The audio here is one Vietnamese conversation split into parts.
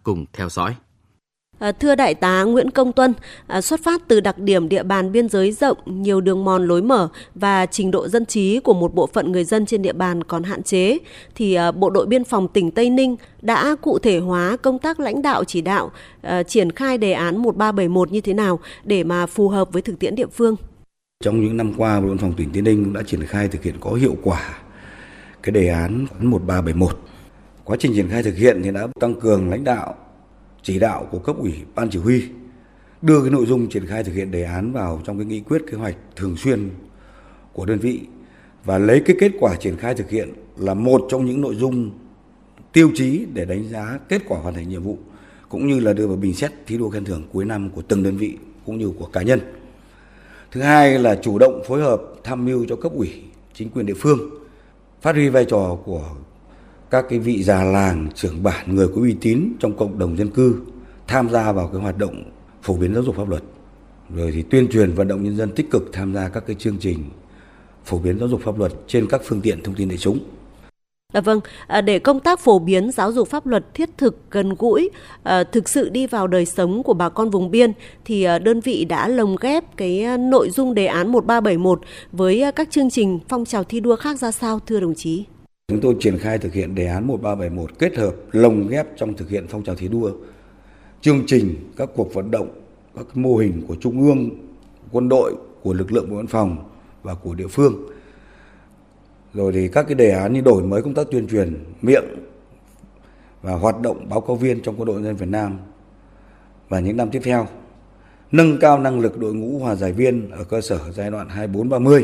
cùng theo dõi. Thưa Đại tá Nguyễn Công Tuân, xuất phát từ đặc điểm địa bàn biên giới rộng, nhiều đường mòn lối mở và trình độ dân trí của một bộ phận người dân trên địa bàn còn hạn chế, thì Bộ đội Biên phòng tỉnh Tây Ninh đã cụ thể hóa công tác lãnh đạo chỉ đạo, triển khai đề án 1371 như thế nào để mà phù hợp với thực tiễn địa phương. Trong những năm qua, Bộ đội Biên phòng tỉnh Tây Ninh cũng đã triển khai thực hiện có hiệu quả cái đề án 1371. Quá trình triển khai thực hiện thì đã tăng cường lãnh đạo chỉ đạo của cấp ủy ban chỉ huy, đưa cái nội dung triển khai thực hiện đề án vào trong cái nghị quyết kế hoạch thường xuyên của đơn vị và lấy cái kết quả triển khai thực hiện là một trong những nội dung tiêu chí để đánh giá kết quả hoàn thành nhiệm vụ, cũng như là đưa vào bình xét thi đua khen thưởng cuối năm của từng đơn vị cũng như của cá nhân. Thứ hai là chủ động phối hợp tham mưu cho cấp ủy chính quyền địa phương, phát huy vai trò của các cái vị già làng, trưởng bản, người có uy tín trong cộng đồng dân cư tham gia vào cái hoạt động phổ biến giáo dục pháp luật, rồi thì tuyên truyền vận động nhân dân tích cực tham gia các cái chương trình phổ biến giáo dục pháp luật trên các phương tiện thông tin đại chúng. Vâng, để công tác phổ biến giáo dục pháp luật thiết thực, gần gũi, thực sự đi vào đời sống của bà con vùng biên, thì đơn vị đã lồng ghép cái nội dung đề án 1371 với các chương trình phong trào thi đua khác ra sao, thưa đồng chí? Chúng tôi triển khai thực hiện đề án 1371 kết hợp lồng ghép trong thực hiện phong trào thi đua, chương trình, các cuộc vận động, các mô hình của Trung ương, quân đội, của lực lượng bộ đội biên phòng và của địa phương. Rồi thì các cái đề án như đổi mới công tác tuyên truyền miệng và hoạt động báo cáo viên trong quân đội nhân dân Việt Nam và những năm tiếp theo, nâng cao năng lực đội ngũ hòa giải viên ở cơ sở giai đoạn 24-30,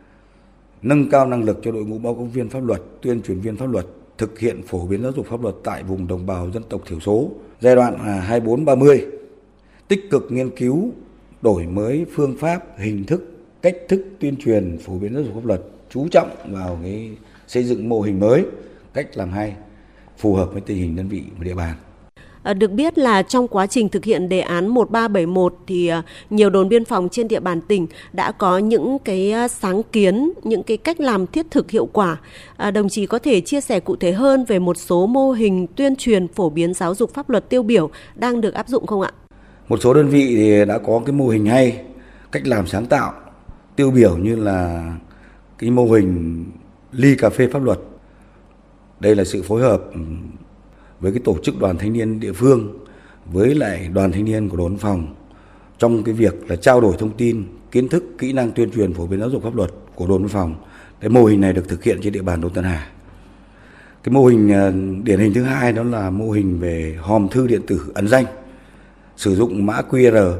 nâng cao năng lực cho đội ngũ báo cáo viên pháp luật, tuyên truyền viên pháp luật, thực hiện phổ biến giáo dục pháp luật tại vùng đồng bào dân tộc thiểu số giai đoạn 24-30, tích cực nghiên cứu, đổi mới phương pháp, hình thức, cách thức tuyên truyền phổ biến giáo dục pháp luật, chú trọng vào cái xây dựng mô hình mới, cách làm hay, phù hợp với tình hình đơn vị và địa bàn. Được biết là trong quá trình thực hiện đề án 1371 thì nhiều đồn biên phòng trên địa bàn tỉnh đã có những cái sáng kiến, những cái cách làm thiết thực hiệu quả. Đồng chí có thể chia sẻ cụ thể hơn về một số mô hình tuyên truyền phổ biến giáo dục pháp luật tiêu biểu đang được áp dụng không ạ? Một số đơn vị thì đã có cái mô hình hay, cách làm sáng tạo, tiêu biểu như là cái mô hình ly cà phê pháp luật. Đây là sự phối hợp với cái tổ chức đoàn thanh niên địa phương với lại đoàn thanh niên của đồn biên phòng trong cái việc là trao đổi thông tin, kiến thức, kỹ năng tuyên truyền phổ biến giáo dục pháp luật của đồn biên phòng. Cái mô hình này được thực hiện trên địa bàn đồn Tân Hà. Cái mô hình điển hình thứ hai đó là mô hình về hòm thư điện tử ẩn danh, sử dụng mã QR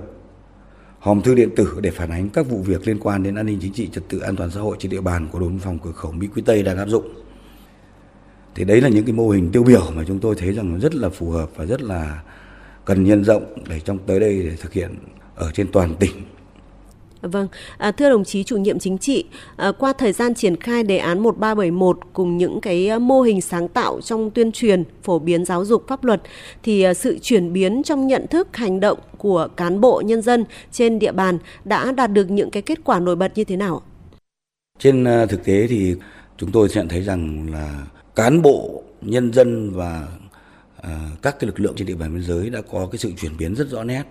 hòm thư điện tử để phản ánh các vụ việc liên quan đến an ninh chính trị, trật tự an toàn xã hội trên địa bàn của đồn biên phòng cửa khẩu Mỹ Quý Tây đang áp dụng. Thì đấy là những cái mô hình tiêu biểu mà chúng tôi thấy rằng rất là phù hợp và rất là cần nhân rộng để trong tới đây để thực hiện ở trên toàn tỉnh. Vâng, thưa đồng chí chủ nhiệm chính trị, qua thời gian triển khai đề án 1371 cùng những cái mô hình sáng tạo trong tuyên truyền, phổ biến giáo dục pháp luật, thì sự chuyển biến trong nhận thức, hành động của cán bộ nhân dân trên địa bàn đã đạt được những cái kết quả nổi bật như thế nào? Trên thực tế thì chúng tôi nhận thấy rằng là cán bộ, nhân dân và các cái lực lượng trên địa bàn biên giới đã có cái sự chuyển biến rất rõ nét.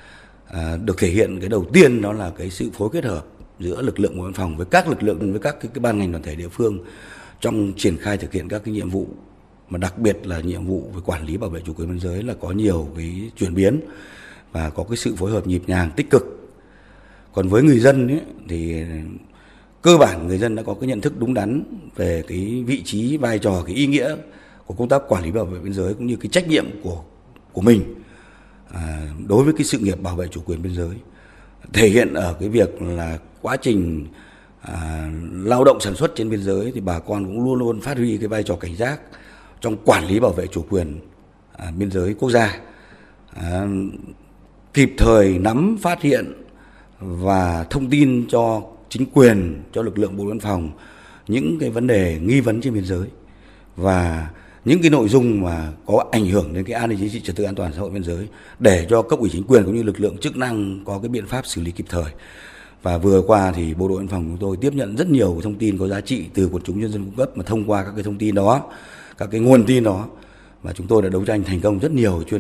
Được thể hiện cái đầu tiên đó là cái sự phối kết hợp giữa lực lượng bộ đội biên phòng với các lực lượng, với các cái ban ngành đoàn thể địa phương trong triển khai thực hiện các cái nhiệm vụ, mà đặc biệt là nhiệm vụ về quản lý bảo vệ chủ quyền biên giới là có nhiều cái chuyển biến và có cái sự phối hợp nhịp nhàng, tích cực. Còn với người dân ấy, thì cơ bản người dân đã có cái nhận thức đúng đắn về cái vị trí, vai trò, cái ý nghĩa của công tác quản lý bảo vệ biên giới cũng như cái trách nhiệm của mình đối với cái sự nghiệp bảo vệ chủ quyền biên giới, thể hiện ở cái việc là quá trình lao động sản xuất trên biên giới thì bà con cũng luôn luôn phát huy cái vai trò cảnh giác trong quản lý bảo vệ chủ quyền biên giới quốc gia, kịp thời nắm, phát hiện và thông tin cho chính quyền, cho lực lượng bộ đội biên phòng những cái vấn đề nghi vấn trên biên giới và những cái nội dung mà có ảnh hưởng đến cái an ninh chính trị, trật tự an toàn xã hội biên giới để cho cấp ủy chính quyền cũng như lực lượng chức năng có cái biện pháp xử lý kịp thời. Và vừa qua thì bộ đội biên phòng chúng tôi tiếp nhận rất nhiều thông tin có giá trị từ quần chúng nhân dân cung cấp, mà thông qua các cái thông tin đó, các cái nguồn tin đó mà chúng tôi đã đấu tranh thành công rất nhiều chuyên